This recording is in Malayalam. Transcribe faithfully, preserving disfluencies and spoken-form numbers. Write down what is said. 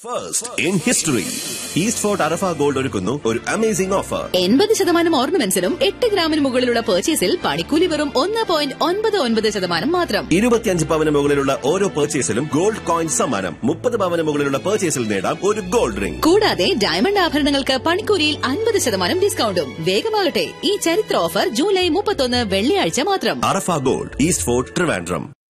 First in history, East Fort Arafa Gold ഒരുക്കുന്നു ഒരു അമേസിംഗ് ഓഫർ. എൺപത് ശതമാനം ഓർണമെന്റ്സിനും എട്ട് ഗ്രാമിന് മുകളിലുള്ള പർച്ചേസിൽ പണിക്കൂലി വെറും ഒന്ന് പോയിന്റ് ഒൻപത് ഒൻപത് ശതമാനം മാത്രം. ഇരുപത്തിയഞ്ച് പവന് മുകളിലുള്ള ഓരോ പർച്ചേസിലും ഗോൾഡ് കോയിൻ സമ്മാനം. മുപ്പത് പവന് മുകളിലുള്ള പർച്ചേസിൽ നേടാം ഒരു ഗോൾഡ് റിംഗ്. കൂടാതെ ഡയമണ്ട് ആഭരണങ്ങൾക്ക് പണിക്കൂലിയിൽ അൻപത് ശതമാനം ഡിസ്കൗണ്ടും. വേഗമാകട്ടെ, ഈ ചരിത്ര ഓഫർ ജൂലൈ മുപ്പത്തൊന്ന് വെള്ളിയാഴ്ച മാത്രം. അറഫ ഗോൾഡ്, ഈസ്റ്റ് ഫോർട്ട്, ട്രിവാൻഡ്രം.